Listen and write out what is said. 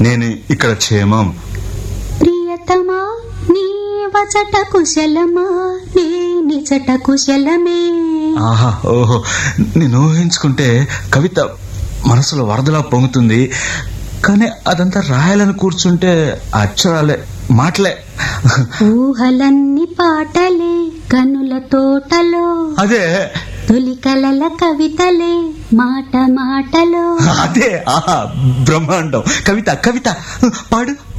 నేను ఇక్కడ క్షేమం. ప్రియతమా నీ వచట కుశలమా నీ నిజట కుశలమే. ఆహా, ఓహో, నేను ఊహించుకుంటే కవిత మనసులో వరదలా పొంగుతుంది. కానీ అదంతా రాయాలని కూర్చుంటే అక్షరాలే, మాటలే. ఊహలన్నీ పాటలే కనుల తోటలో, అదే తొలి కలల కవితలే మాట మాటలో. అదే, ఆహా, బ్రహ్మాండం. కవిత కవిత పాడు